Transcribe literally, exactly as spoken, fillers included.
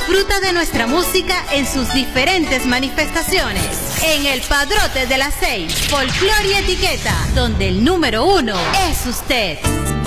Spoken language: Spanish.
Disfruta de nuestra música en sus diferentes manifestaciones. En el Padrote de las Seis, Folclor y Etiqueta, donde el número uno es usted.